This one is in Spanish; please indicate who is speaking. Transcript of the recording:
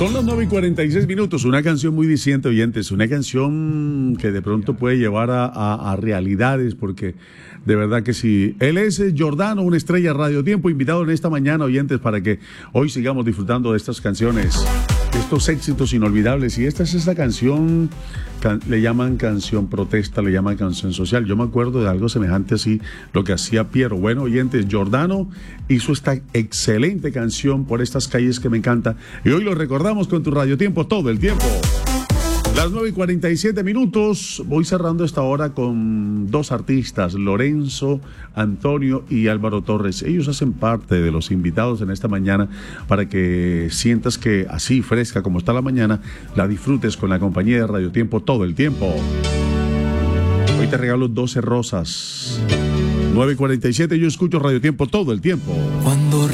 Speaker 1: Son las 9:46. Una canción muy diciente, oyentes. Una canción que de pronto puede llevar a realidades, porque de verdad que sí. Él es Giordano, una estrella Radio Tiempo, invitado en esta mañana, oyentes, para que hoy sigamos disfrutando de estas canciones, de estos éxitos inolvidables. Y esta es esta canción, le llaman canción protesta, le llaman canción social. Yo me acuerdo de algo semejante así, lo que hacía Piero. Bueno, oyentes, Giordano hizo esta excelente canción por estas calles que me encanta. Y hoy lo recordamos con tu Radio Tiempo todo el tiempo. Las 9:47. Voy cerrando esta hora con dos artistas, Lorenzo, Antonio y Álvaro Torres. Ellos hacen parte de los invitados en esta mañana para que sientas que así fresca como está la mañana, la disfrutes con la compañía de Radio Tiempo todo el tiempo. Hoy te regalo 12 rosas. 9:47, yo escucho Radio Tiempo todo el tiempo.